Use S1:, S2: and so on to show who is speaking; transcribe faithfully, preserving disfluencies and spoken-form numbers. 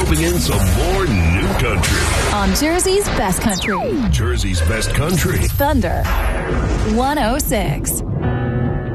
S1: roping in some more new country.
S2: On Jersey's Best Country.
S1: Jersey's Best Country.
S2: Thunder one oh six.